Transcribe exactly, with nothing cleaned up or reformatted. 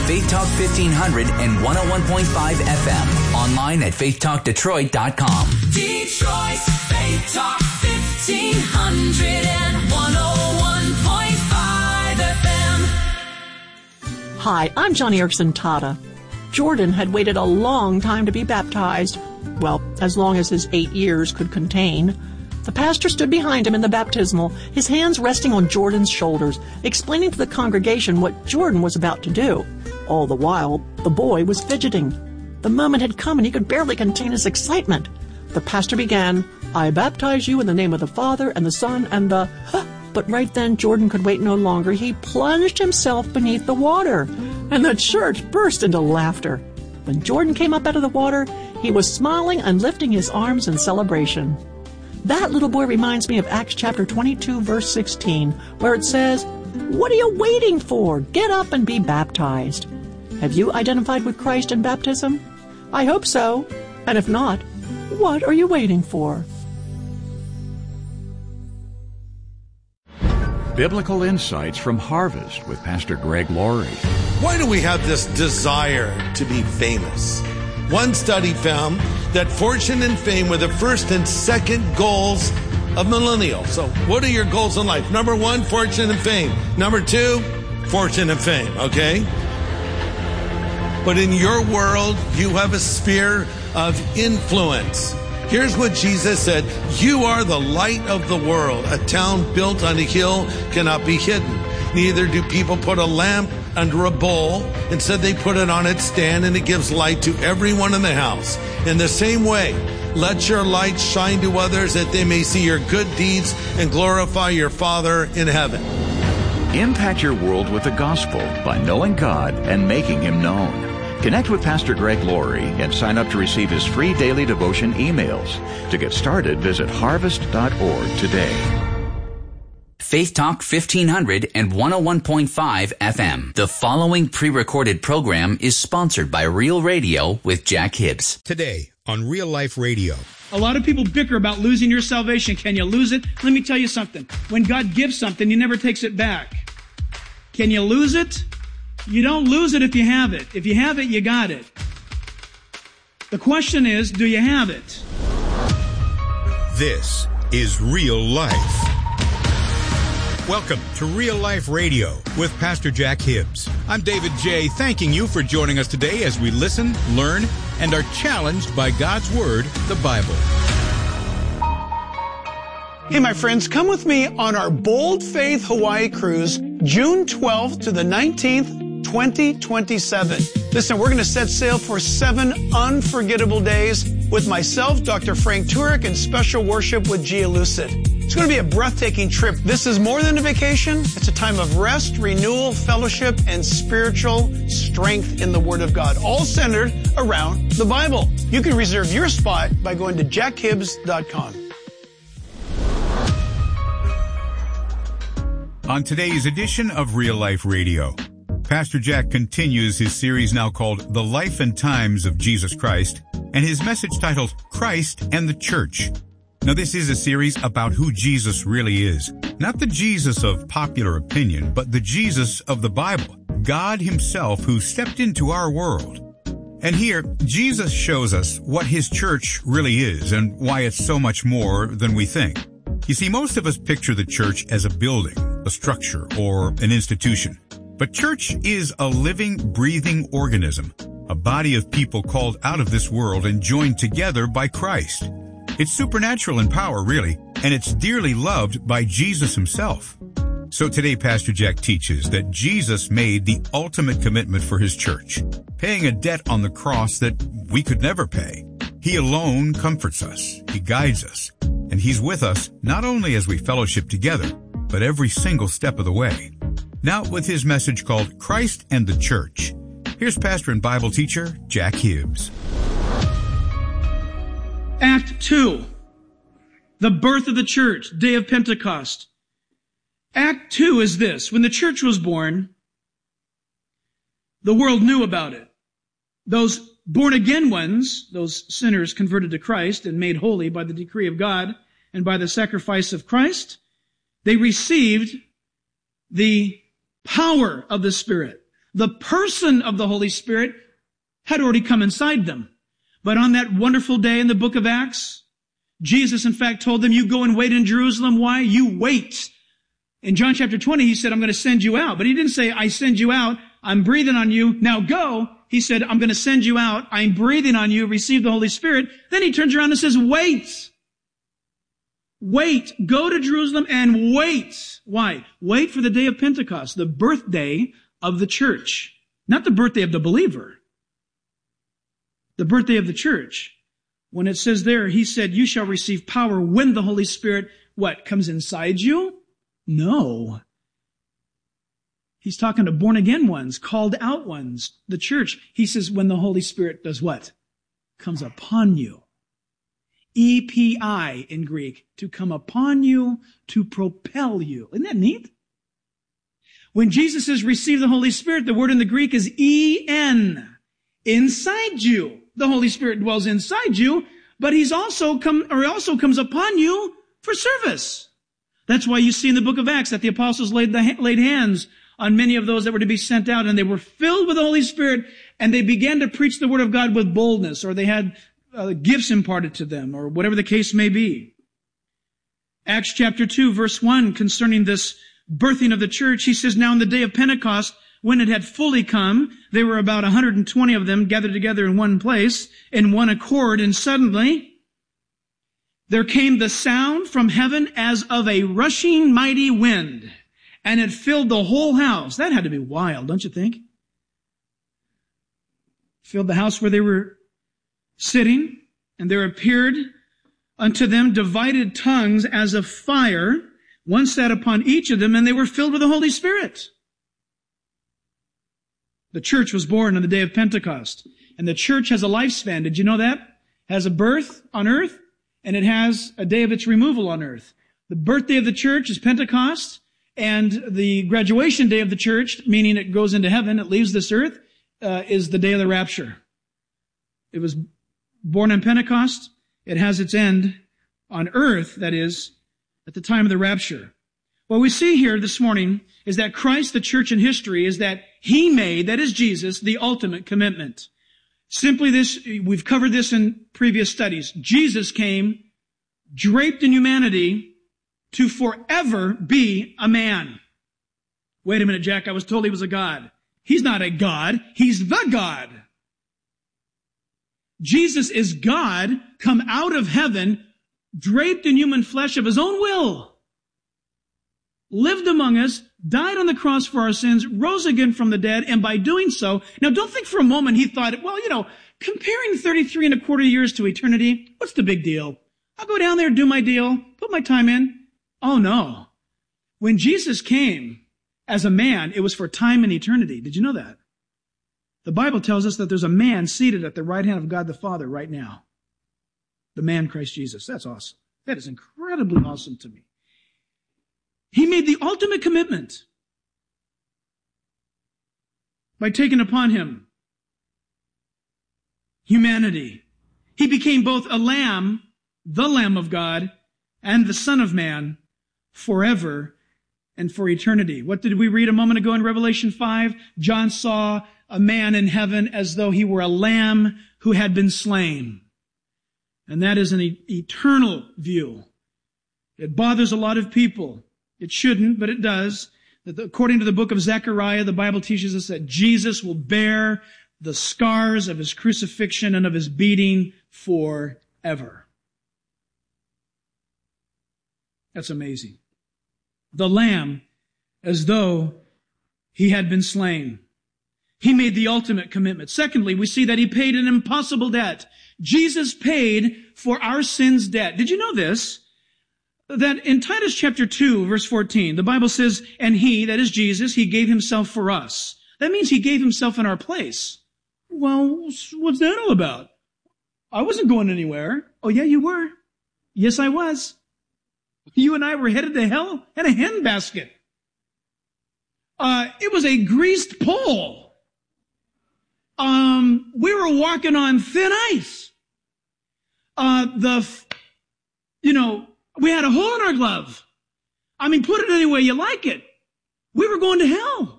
Faith Talk fifteen hundred and one oh one point five F M. Online at faith talk detroit dot com. Detroit's Faith Talk fifteen hundred and one oh one point five F M. Hi, I'm Johnny Erickson Tata. Jordan had waited a long time to be baptized. Well, as long as his eight years could contain. The pastor stood behind him in the baptismal, his hands resting on Jordan's shoulders, explaining to the congregation what Jordan was about to do. All the while, the boy was fidgeting. The moment had come and he could barely contain his excitement. The pastor began, "I baptize you in the name of the Father and the Son and the..." But right then, Jordan could wait no longer. He plunged himself beneath the water, and the church burst into laughter. When Jordan came up out of the water, he was smiling and lifting his arms in celebration. That little boy reminds me of Acts chapter twenty-two, verse sixteen, where it says, "What are you waiting for? Get up and be baptized." Have you identified with Christ in baptism? I hope so. And if not, what are you waiting for? Biblical Insights from Harvest with Pastor Greg Laurie. Why do we have this desire to be famous? One study found that fortune and fame were the first and second goals of millennials. So what are your goals in life? Number one, fortune and fame. Number two, fortune and fame, okay? But in your world, you have a sphere of influence. Here's what Jesus said: "You are the light of the world. A town built on a hill cannot be hidden. Neither do people put a lamp under a bowl. Instead, they put it on its stand, and it gives light to everyone in the house. In the same way, let your light shine to others, that they may see your good deeds and glorify your Father in heaven." Impact your world with the gospel by knowing God and making Him known. Connect with Pastor Greg Laurie and sign up to receive his free daily devotion emails. To get started, visit harvest dot org today. Faith Talk fifteen hundred and one oh one point five F M. The following pre-recorded program is sponsored by Real Radio with Jack Hibbs. Today on Real Life Radio. A lot of people bicker about losing your salvation. Can you lose it? Let me tell you something. When God gives something, He never takes it back. Can you lose it? You don't lose it if you have it. If you have it, you got it. The question is, do you have it? This is Real Life. Welcome to Real Life Radio with Pastor Jack Hibbs. I'm David J., thanking you for joining us today as we listen, learn, and are challenged by God's Word, the Bible. Hey, my friends, come with me on our Bold Faith Hawaii cruise, June twelfth to the nineteenth, twenty twenty-seven. Listen, we're going to set sail for seven unforgettable days with myself, Doctor Frank Turek, and special worship with Gia Lucid. It's going to be a breathtaking trip. This is more than a vacation. It's a time of rest, renewal, fellowship, and spiritual strength in the Word of God, all centered around the Bible. You can reserve your spot by going to jack hibbs dot com. On today's edition of Real Life Radio, Pastor Jack continues his series now called The Life and Times of Jesus Christ, and his message titled Christ and the Church. Now, this is a series about who Jesus really is. Not the Jesus of popular opinion, but the Jesus of the Bible, God Himself who stepped into our world. And here, Jesus shows us what His church really is and why it's so much more than we think. You see, most of us picture the church as a building, a structure, or an institution. But church is a living, breathing organism, a body of people called out of this world and joined together by Christ. It's supernatural in power, really, and it's dearly loved by Jesus Himself. So today, Pastor Jack teaches that Jesus made the ultimate commitment for His church, paying a debt on the cross that we could never pay. He alone comforts us, He guides us, and He's with us not only as we fellowship together, but every single step of the way. Now, with his message called Christ and the Church, here's pastor and Bible teacher Jack Hibbs. Act two, the birth of the church, day of Pentecost. Act two is this: when the church was born, the world knew about it. Those born-again ones, those sinners converted to Christ and made holy by the decree of God and by the sacrifice of Christ, they received the power of the Spirit. The person of the Holy Spirit had already come inside them. But on that wonderful day in the book of Acts, Jesus, in fact, told them, you go and wait in Jerusalem. Why? You wait. In John chapter twenty, he said, I'm going to send you out. But he didn't say, I send you out. I'm breathing on you. Now go. He said, I'm going to send you out. I'm breathing on you. Receive the Holy Spirit. Then he turns around and says, wait. Wait. Go to Jerusalem and wait. Why? Wait for the day of Pentecost, the birthday of the church. Not the birthday of the believer. The birthday of the church. When it says there, he said, you shall receive power when the Holy Spirit, what, comes inside you? No. He's talking to born-again ones, called out ones, the church. He says, when the Holy Spirit does what? Comes upon you. E P I in Greek, to come upon you, to propel you. Isn't that neat? When Jesus says, receive the Holy Spirit, the word in the Greek is E N, inside you. The Holy Spirit dwells inside you, but he's also come, or he also comes upon you for service. That's why you see in the book of Acts that the apostles laid the, laid hands on many of those that were to be sent out, and they were filled with the Holy Spirit, and they began to preach the word of God with boldness, or they had uh, gifts imparted to them, or whatever the case may be. Acts chapter two, verse one, concerning this birthing of the church, he says, now in the day of Pentecost, when it had fully come, there were about one hundred twenty of them gathered together in one place, in one accord, and suddenly there came the sound from heaven as of a rushing mighty wind, and it filled the whole house. That had to be wild, don't you think? Filled the house where they were sitting, and there appeared unto them divided tongues as of fire. One sat upon each of them, and they were filled with the Holy Spirit. The church was born on the day of Pentecost. And the church has a lifespan. Did you know that? Has a birth on earth, and it has a day of its removal on earth. The birthday of the church is Pentecost, and the graduation day of the church, meaning it goes into heaven, it leaves this earth, uh, is the day of the rapture. It was born on Pentecost. It has its end on earth, that is, at the time of the rapture. What we see here this morning is that Christ, the church in history, is that he made, that is Jesus, the ultimate commitment. Simply this, we've covered this in previous studies. Jesus came draped in humanity to forever be a man. Wait a minute, Jack, I was told he was a God. He's not a God. He's the God. Jesus is God come out of heaven, draped in human flesh of his own will. Lived among us, died on the cross for our sins, rose again from the dead, and by doing so, now don't think for a moment he thought, well, you know, comparing thirty-three and a quarter years to eternity, what's the big deal? I'll go down there, do my deal, put my time in. Oh no. When Jesus came as a man, it was for time and eternity. Did you know that? The Bible tells us that there's a man seated at the right hand of God the Father right now. The man Christ Jesus. That's awesome. That is incredibly awesome to me. He made the ultimate commitment by taking upon him humanity. He became both a lamb, the Lamb of God, and the Son of Man forever and for eternity. What did we read a moment ago in Revelation five? John saw a man in heaven as though he were a lamb who had been slain. And that is an e- eternal view. It bothers a lot of people. It shouldn't, but it does. According to the book of Zechariah, the Bible teaches us that Jesus will bear the scars of his crucifixion and of his beating forever. That's amazing. The Lamb, as though he had been slain. He made the ultimate commitment. Secondly, we see that he paid an impossible debt. Jesus paid for our sins' debt. Did you know this? That in Titus chapter two, verse fourteen, the Bible says, and he, that is Jesus, he gave himself for us. That means he gave himself in our place. Well, what's that all about? I wasn't going anywhere. Oh yeah, you were. Yes, I was. You and I were headed to hell in a handbasket. Uh, it was a greased pole. Um, we were walking on thin ice. Uh, the, you know, we had a hole in our glove. I mean, put it any way you like it. We were going to hell.